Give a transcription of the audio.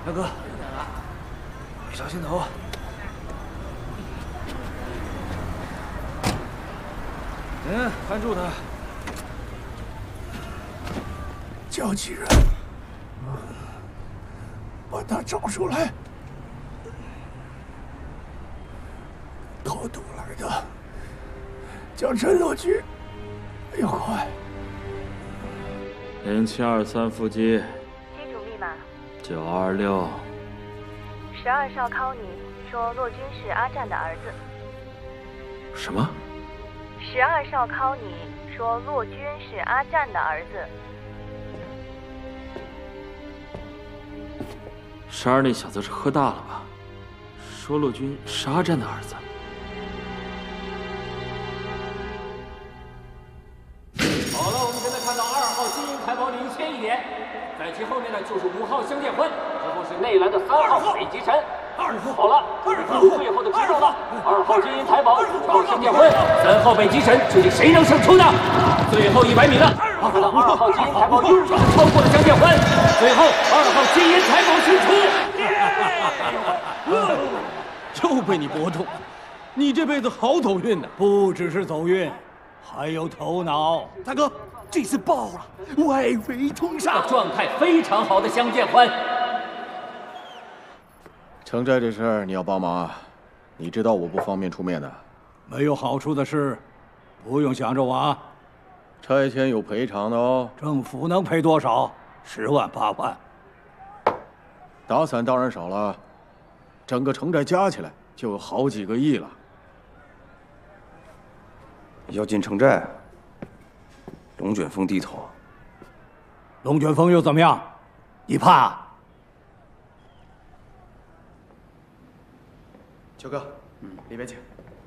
大哥，小心头。您看住他。 交际人，把他找出来。偷渡来的，叫陈洛军，要快。 0723腹肌。 机主密码。 926。 12少 call 你说洛军是阿战的儿子。 什么 ？12少 call 你说洛军是阿战的儿子。 12那小子是喝大了吧？说洛军是阿战的儿子。 好了，我们现在看到2号金银财宝领先1点，在其后面呢就是5号相见欢，之后是内栏的3号北极神。好了，最后的直路了，2号金银财宝，5号相见欢，3号北极神，究竟谁能胜出呢？最后100米了，看到2号金银财宝又超过了相见欢，最后2号金银财宝胜出。 又被你搏中了，你这辈子好走运呐！ 不只是走运，还有头脑。 大哥，这次爆了，外围冲上， 状态非常好的相见欢。 城寨这事儿你要帮忙啊？你知道我不方便出面的。 没有好处的事，不用想着我啊。 拆迁有赔偿的哦。 政府能赔多少？10万8万。 打伞当然少了，整个城寨加起来就有好几个亿了。 要进城寨，龙卷风低头。 龙卷风又怎么样？你怕？ 秋哥，里边请。